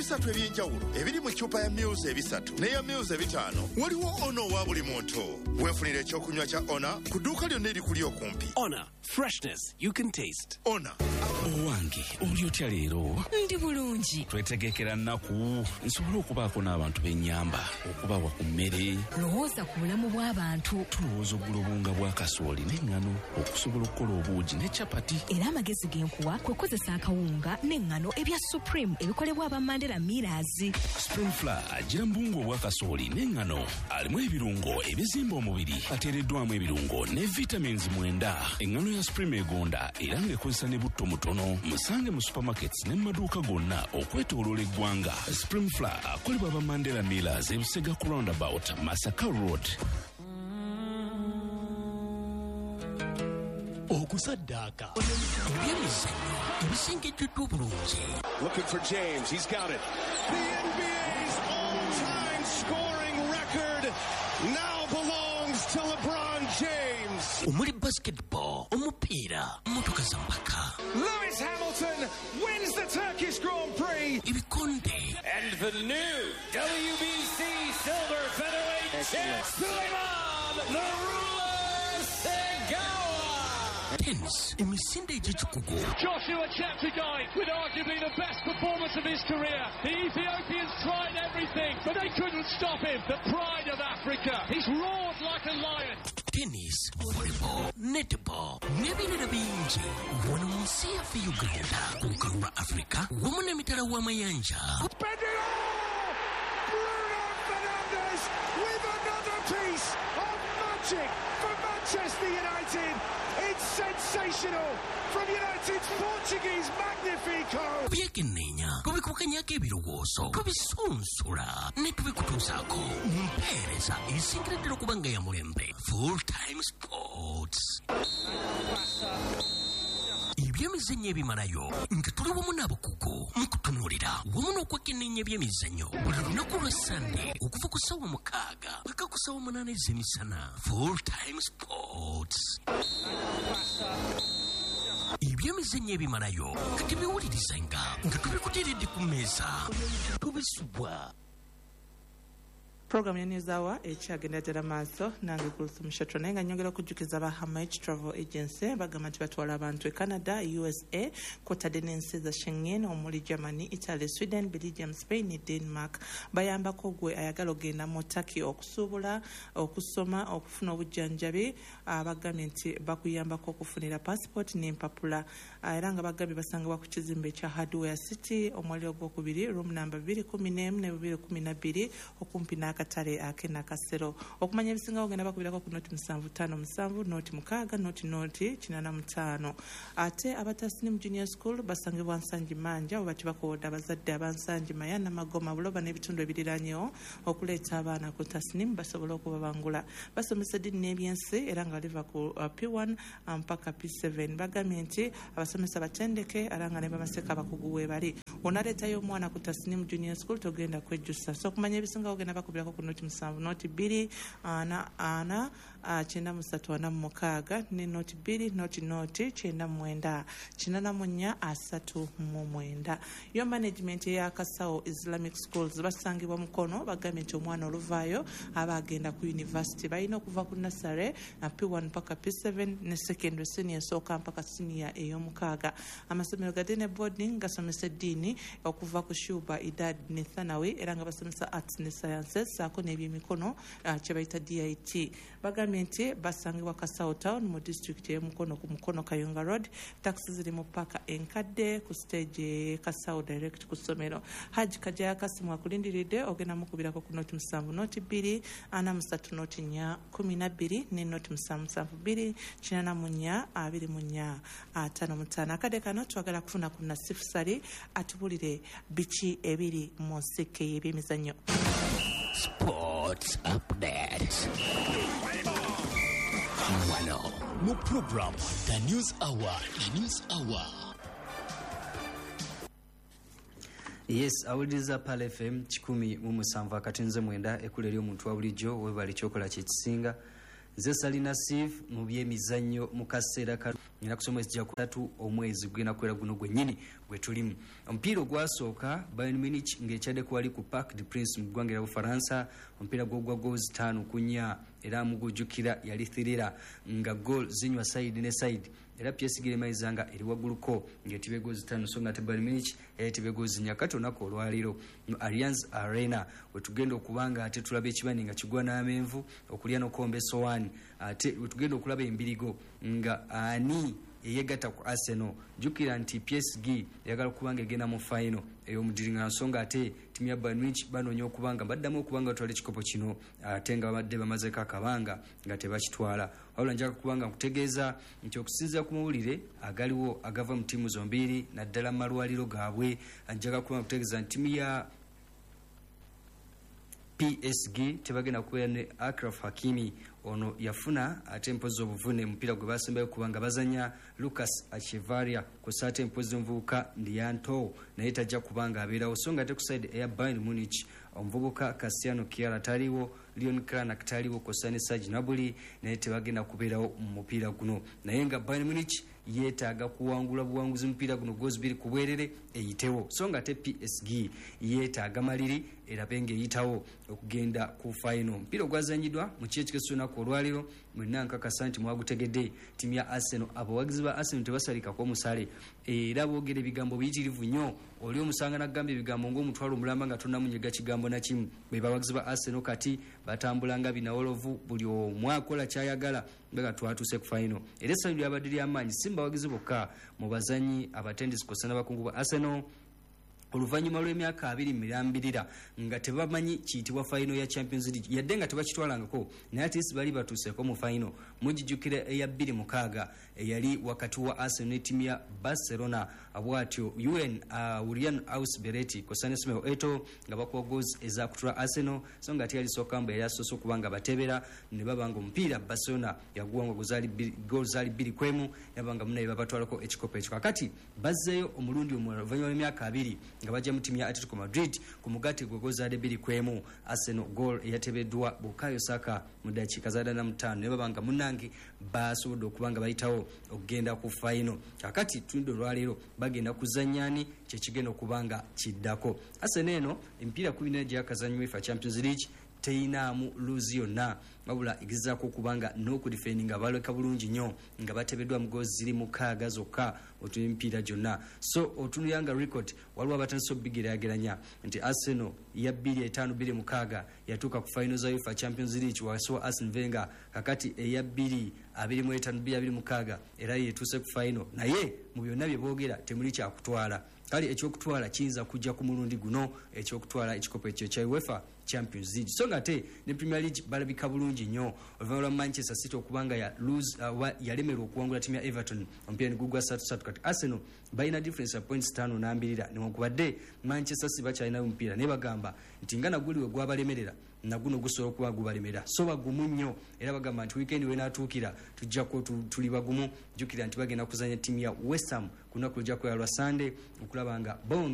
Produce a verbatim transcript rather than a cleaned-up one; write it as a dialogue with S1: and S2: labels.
S1: ebisatu ebyenjawulo ebiri mu ccupa ya Muse ebisatu n'eya Muse ebitaano. Waliwo ono wa buli muntu. Weefunire ekyokunywa kya Ona ku dduuka lyonna erikuli okumpi.
S2: Ona, freshness you can taste.
S1: Ona.
S2: Owange, oli otya leero?
S3: Ndi bulungi.
S2: Twetegekera nnaku nsobole okubaako n'abantu b'ennyamba okubawa ku mmere.
S3: Lowooza ku bulamu bw'abantu.
S2: Tulowooza oggula obunga bwa kasooli n'eŋŋano okusobola okukola obuugi ne capati.
S3: Era amagezi g'enkuwa kwe kozesa akawunga n'eŋŋano ebya Supreme ebikolebwa aba Mandela Millers.
S2: Supreme Flour agira mbungo obwa kasooli n'eŋŋano. Alimu ebirungo ebizimba omubiri. Ateereddwamu ebirungo ne vitamins mwenda. Eŋŋano ya Supreme egonda era ng'ekozesa ne butto mutono. Musange mu supermarkets ne maduuka gonna okwetooloola eggwanga. Supreme Flour akolebwa aba Mandela Millers e Busega ku roundabout Masaka Road.
S4: Okusaddaaka ebyemizannyo ebisengejjeddwa obulungi.
S5: Looking for James, he's got it. The N B A's all-time scoring record now belongs to LeBron James.
S4: Omuli basketball, omupiira, motoka za mpaka.
S5: Lewis Hamilton wins the Turkish Grand Prix.
S4: Ebikonde.
S5: And the new W B C Silver Featherweight champ, Suleiman the Ruler Segawa.
S4: Tennis, emisinde egy'ekikugu.
S6: Joshua Cheptegei with arguably the best performance of his career. The Ethiopians tried everything, but they couldn't stop him. The pride of Africa. He's roared like a lion.
S4: Tennis, volleyball, netball, n'ebirala bingi. Wano mu nsi yaffe Uganda, ku lukalu lwa Africa, wamu n'emitala w'amayanja.
S5: Bruno Fernandes with another piece of magic for Manchester United. It's sensational from United's Portuguese Magnifico.
S4: Byekenneenya tubikukanyako ebirowoozo tubisunsula ne tubikutuusaako mu mpeereza esingireddera okuba nga ya mulembe. Full Time Sports. Ebyemizannyo ebimalayo nga tuli wamu n'abakugu mu kutunuulira wamu n'okwekenneenya ebyemizannyo buli lunaku lwa Sande okuva ku ssaawa mukaaga paka ku ssaawa munaana ez'emisana. Full Time Sports. Ebyemizannyo ebimalayo nga tebiwulirizanga nga tubikuteeredde ku mmeeza tubisubwa.
S7: Program ya News Hour ekyagenda ddala maaso nange Guluth Mushatro naye nga nnyongera okujjukiza aba Hamach Travel Agency bagamba nti batwala abantu e Canada, U S A, kwotadde n'ensi za Schengen omuli Germany, Italy, Sweden, Belgium, Spain ne Denmark. Bayambako gwe ayagala ogenda mu Turkey okusuubula, okusoma, okufuna obujjanjabi. Bagambye nti bakuyambako okufunira passport n'empapula. Era nga bagambye basangibwa ku kizimbe kya Hardware City omwali ogwokubiri room number two one zero ne two one two okumpi na Katale akena kasero. Okumanya ebisinga ogenda bakubirako ku noti musanvu ttaano musanvu, noti mukaaga, noti noti kinaana mu ttaano. Ate abatasini mu junior school basangibwa Nsangi Manja obati bakoda abazadde abansangi Mayana Magoma Buloba n'ebitundu ebiriranyewo okuleeta abaana ku tasnim basobola okubabangula. Basomesa dini n'ebyensi era nga liva ku uh, P one mpaka P seven. Bagambye nti abasomesa batendeke era nga ne bamaseka abakugu we bali. Onaleetayo omwana ku tasnim junior school togenda kwejjusa. So okumanya ebisinga ogenda bakubirako ku noti musanvu, noti bbiri ana ana kyenda mu ssatu ana mu mukaaga ne noti bbiri noti noti kyenda mu mwenda kinaana mu nnya asatu mu mwenda. Yo management ya Kasawo Islamic Schools basangibwa Mukono bagambye nti omwana oluvaayo aba agenda ku university balina okuva ku nursery na P one mpaka P seven ne secondary senior sooka mpaka senior ey'omukaaga. Amasomero gadde ne boarding gasomesa eddiini okuva ku Shuba Idad ne Thanawi era nga basomesa arts ne sciences saako n'ebyemikono uh, kye bayita D I T. Bagambye nti basangibwa Kasawo Town mu district y'e Mukono ku Mukono Kayunga Road. Taxi ziri mu paka enkadde ku stage Kasawo direct ku ssomero. Haji Kajaya Kasimu akulindiridde ogenda mukubirako ku noti musanvu noti bbiri ana musatu noti nnya kumi na bbiri ne noti musanvu musanvu bbiri kinaana mu nnya abiri mu nnya ataano mu ttaano. Akadde kano twagala kufuna ku Nasifusali atubulire biki ebiri mu nseke y'ebyemizannyo.
S4: Sports Update. Wano mu program The News Hour. The News Hour.
S8: Yes, awuliriza Pal F M kikumi mu musanvu akati nze mwenda ekula eri omuntu wa bulijjo webali kyokola kye kisinga nze Salina Steve mu byemizannyo mu kaseera ka ngina kusoma ekijja ku tatu omwezi gwina kwera guno gwennyini gwe tulimu. Omupiira ogwasooka Bayern Munich ng'ekyadde kwali ku Parc des Princes mu ggwanga lya Bufaransa, omupiira gw'ogwa goozi ttaano ku nnya era mugujjukira yali thirira nga goal zinywa side ne side era P S G emaizanga eri wagguluko ng'etibe goozi ttaano so nga te Bayern Munich etibe goozi nnya kati olunaku olwaliro mu Allianz Arena wetugenda okubanga ate tulaba ekibani nga kigwa n'amenvu okulya n'okombe sowani ate wetugenda okulaba embirigo nga ani eyegatta ku Arsenal. Jukira nti P S G yagala kubanga egenda mu final ey'omudiringa nsonga ate timu ya Bayern Munich banoonya okubanga baddamu okubanga batwala ekikopo kino ate nga babadde bamazeko akabanga nga tebakitwala. Wabula njaga kubanga nkutegeeza nti okusinziira ku mawulire agaliwo agava mu ttiimu zombiri naddala mu malwaliro gaabwe, njaga kubanga kutegeeza nti timu ya P S G tebagenda kubeera ne Achraf Hakimi ono yafuna ate mpozi obuvune mpira gwe basembayo kubanga bazanya Lucas Achevaria ku saate mpozi omuvubuka Ndianto naye tajja kubanga abeerawo so nga ate ku side eya Bayern Munich omuvubuka Cristiano Chiara taliwo, Leon Kranak taliwo, Kosane Serge Gnabry naye tebagenda kubeerawo mu mupiira guno. Naye nga Bayern Munich yeetaaga kuwangula buwanguzi mupiira guno goozi bbiri ku bwerere eyitewo so nga ate P S G yeetaaga maliri erabe ng'eyitawo okugenda ku final. Omupiira ogwazanyiddwa mu kyekigezo ky'olunaku olwaliro mwenna nkakasa nti mwagutegedde ttiimu ya Arsenal. Abawagizi ba Arsenal tebasalikako musale era boogera ebigambo biyitirivu nnyo. Oli omusanga n'agamba ebigambo ng'omutwalo omulamba nga tonnamunyega kigambo na kimu. Be bawagizi ba Arsenal kati batambula nga binawolovu, buli omu akola kyayagala nga twatuuse ku final. Era essanyu lyabadde ly'amaanyi si bawagizi bokka mu bazanyi abatendesi kw'ossa n'abakungu ba Arsenal oluvannyuma lw'emyaka abiri mirambirira nga tebamanyi kiyitibwa final ya Champions League yadde nga tebakitwalangako naye ate isi bali batuuseeko mu final. Mujijjukira eya bbiri mukaaga eyali wakati wa Arsenal ne ttiimu ya Barcelona bw'atyo U N uh, Urian Ausbereti Kosane Smeo Eto nga bakuwa goozi ezakutula Arsenal so nga ate yali sookambo yali asoose okubanga batebera ne babanga omupiira Barcelona yaguwangwa goal zaali bbiri kwemu yabanga munaye babatwalako ekikopo ekyo. Kakati bazzeeyo omulundi omulala oluvannyuma lw'emyaka abiri nga bajja mu ttiimu ya Atletico Madrid ku mugati gwe goal zaali bbiri kwemu. Arsenal goal eyatebeddwa Bukayo Saka mu ddakiika za ddana mu ttaano ne babanga munnange basobodde okubanga bayitawo okugenda ku final. Kakati tulidde olwaleero bagenda kuzannyani kyekigenda okubanga kiddako. Arsenal eno emipiira kumi n'ena gye yakazannywa UEFA Champions League teinaamu luzi yonna wabula egezaako okubanga n'okudifendinga baleka bulungi nnyo nga batebeddwa mu goozi ziri mukaaga zokka otuna emipiira gyonna. So otunuyanga record waliwo abatandise obigeraageranya nti Arsenal ya bbiri etaano bbiri mukaaga yatuuka ku final za UEFA Champions League wansi wa Arsene Wenger, kakati eya bbiri abiri mu etaano bbiri abiri mukaaga era yetuuse ku final naye mu byonna bye boogera temuli kyakutwala. Kale ekyokutwala kiyinza kujja ku mulundi guno ekyokutwala ekikopo ekyo kya UEFA Champions League. So nga ate ne Premier League balabika bulungi nnyo oluvannyuma lwa Manchester City okubanga ya lose uh, yalemerwa okuwangula ttiimu ya Everton omupiira ne gugwa ssatu ssatu. Kati Arsenal balina difference ya points ttaano n'ambirira newankubadde Manchester City bakyalinayo omupiira naye bagamba nti nga naguli we gwabalemerera naguno gusobola okuba gubalemera so bagumu nnyo era bagamba nti weekend wenaatuukira tujjako tuli bagumu. Jjukira nti bagenda kuzanya ttiimu ya West Ham ku lunaku lujja kwera lwa Sunday okulaba nga